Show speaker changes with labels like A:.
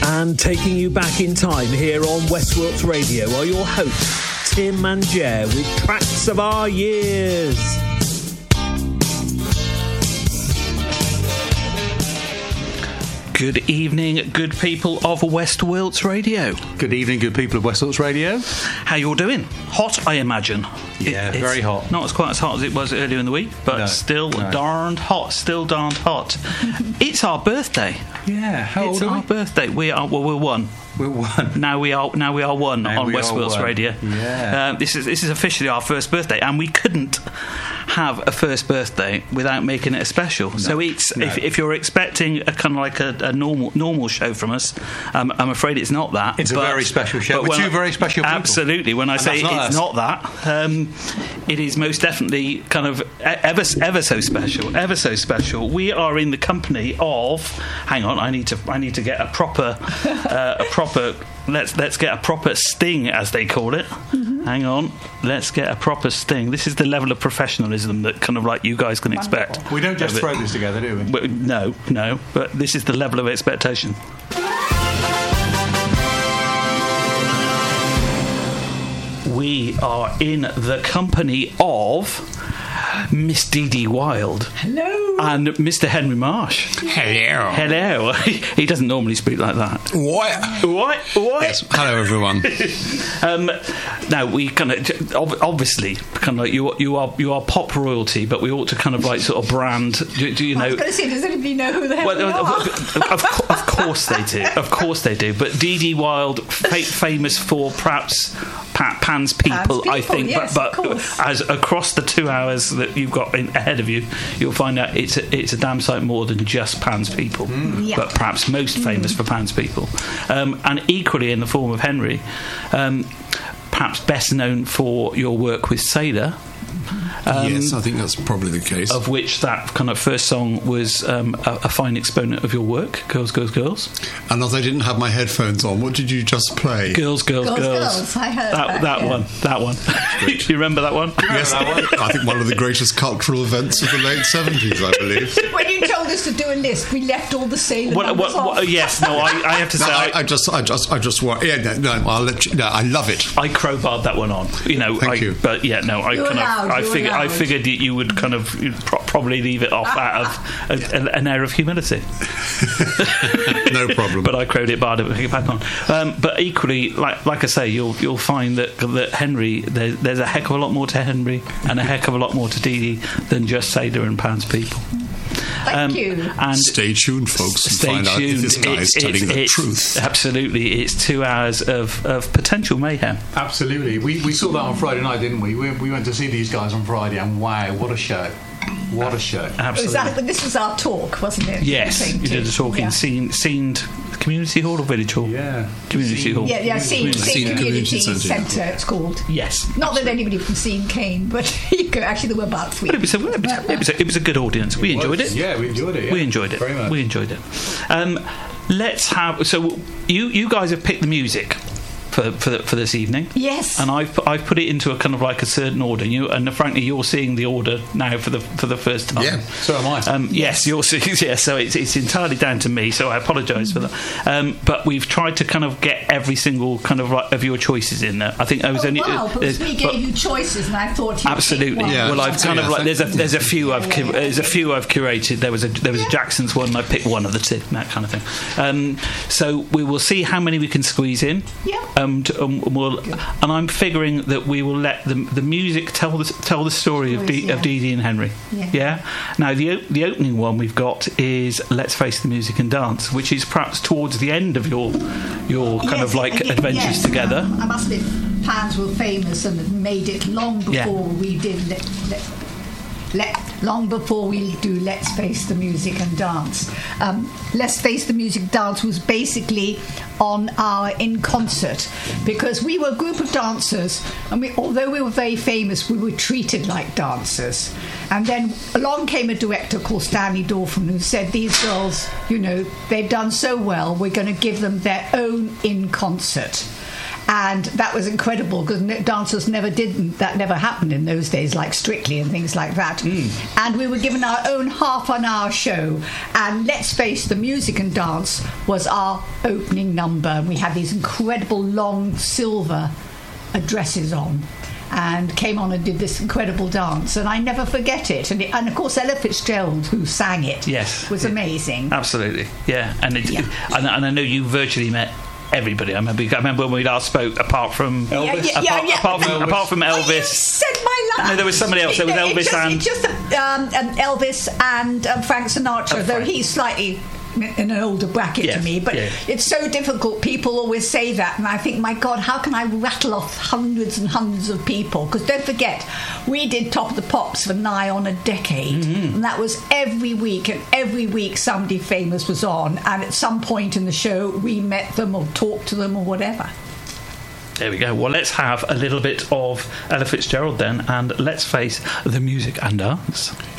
A: And taking you back in time here on West Wilts Radio are your hosts, Tim and Jer, with Tracks of Our Years.
B: Good evening, good people of West Wilts Radio.
C: Good evening, good people of West Wilts Radio.
B: How you all doing? Hot, I imagine.
C: Yeah, very hot.
B: Not quite as hot as it was earlier in the week, but still darned hot. Still darned hot. It's our birthday.
C: Yeah, how old
B: are we? It's our birthday. We're one.
C: We're one.
B: Now we are one on West Wilts Radio.
C: Yeah.
B: This is officially our first birthday, and we couldn't have a first birthday without making it a special. No. So if you're expecting a kind of like a normal show from us, I'm afraid it's not that.
C: It's a very special show. We're two very special people.
B: Absolutely. When I say it's not that, it is most definitely kind of ever so special. We are in the company of. Hang on, I need to get a proper. Let's get a proper sting, as they call it. Mm-hmm. Hang on, let's get a proper sting. This is the level of professionalism that kind of like you guys can expect.
C: We don't just throw this together, do we?
B: No, but this is the level of expectation. We are in the company of Miss Dee Dee Wilde.
D: Hello.
B: And Mr. Henry Marsh.
E: Hello.
B: He doesn't normally speak like that. What?
E: Yes. Hello, everyone.
B: Now we kind of obviously kind of like you are pop royalty, but we ought to kind of like sort of brand. Do you know? I was
D: going to say, does anybody know who the hell they are?
B: Of course they do. Of course they do. But Dee Dee Wilde, famous for perhaps Pan's People, I think.
D: Yes,
B: but as across the 2 hours that you've got ahead of you, you'll find out it's a damn sight more than just Pan's People, but perhaps most famous for Pan's People, and equally in the form of Henry, perhaps best known for your work with Sailor.
E: Yes, I think that's probably the case.
B: Of which that kind of first song was a fine exponent of your work, Girls, Girls, Girls.
E: And as I didn't have my headphones on, what did you just play?
B: Girls, Girls, Girls.
D: I heard
B: that one. That one. Do you remember that one?
E: Yes,
C: that one?
E: I think one of the greatest cultural events of the late 70s, I believe.
D: When you told us to do a list, we left all the Sailor numbers off.
B: Yes, no, I have to say...
E: I just want... Yeah, no, I'll let you... No, I love it.
B: I crowbarred that one on.
E: Thank you.
B: But yeah, no, I figured you would kind of probably leave it off out of an air of humility.
E: No problem.
B: But I crowed it, barred it, pick it back on. But equally, like I say, you'll find that Henry, there's a heck of a lot more to Henry and a heck of a lot more to Dee Dee than just Sailor and Pan's People.
D: Thank you.
E: And stay tuned, folks, and find out if this guy is telling the truth.
B: Absolutely, it's 2 hours of potential mayhem.
C: Absolutely. We saw that on Friday night, didn't we? We went to see these guys on Friday, and wow, what a show. What a show.
B: Absolutely.
D: This was our talk, wasn't it?
B: Yes, you did a talk in Scene'd Community Hall or Village Hall?
C: Yeah.
B: Community Hall.
D: Yeah, Scene Community Centre, it's called.
B: Yes.
D: Not that anybody from Scene came, but actually there were about 3.
B: But it was a good audience. We enjoyed it.
C: Yeah, we enjoyed it. Yeah.
B: We enjoyed it.
C: Very much.
B: We enjoyed it. Let's have... So you guys have picked the music for this evening.
D: Yes.
B: And I've put it into a kind of like a certain order. And frankly, you're seeing the order now for the first time.
E: Yeah.
C: So am I.
B: Yes, you're seeing. Yeah. So it's entirely down to me. So I apologise for that. But we've tried to kind of get every single kind of your choices in there. I think I was only.
D: But we gave you choices, and I thought you
B: absolutely.
E: Yeah.
B: Well, I've kind of like there's a few I've curated. There was a Jackson's one, and I picked one of the two, that kind of thing. So we will see how many we can squeeze in.
D: Yeah.
B: And I'm figuring that we will let the music tell the story of Dee Dee and Henry. Yeah. Now the opening one we've got is Let's Face the Music and Dance, which is perhaps towards the end of your kind of like adventures together.
D: I must admit, Pans were famous and made it long before we did long before we do Let's Face the Music and Dance. Let's Face the Music Dance was basically on our In Concert, because we were a group of dancers, and although we were very famous, we were treated like dancers. And then along came a director called Stanley Dorfman, who said, these girls, they've done so well, we're going to give them their own In Concert. And that was incredible because dancers that never happened in those days, like Strictly and things like that. And we were given our own half-an-hour show, and Let's Face the Music and Dance was our opening number. We had these incredible long silver dresses on, and came on and did this incredible dance, and I never forget it. And of course, Ella Fitzgerald, who sang it, was amazing.
B: Absolutely, yeah. And and I know you virtually met everybody. I remember when we last spoke, apart from Elvis. Apart from Elvis. Oh, you
D: said my last.
B: No, there was somebody else. There was Elvis
D: Elvis and Frank Sinatra, though he's slightly in an older bracket to me, but it's so difficult. People always say that, and I think, my God, how can I rattle off hundreds and hundreds of people? Because don't forget, we did Top of the Pops for nigh on a decade, and that was every week, and every week somebody famous was on, and at some point in the show we met them or talked to them or whatever.
B: There we go. Well, let's have a little bit of Ella Fitzgerald then, and let's face the music and dance.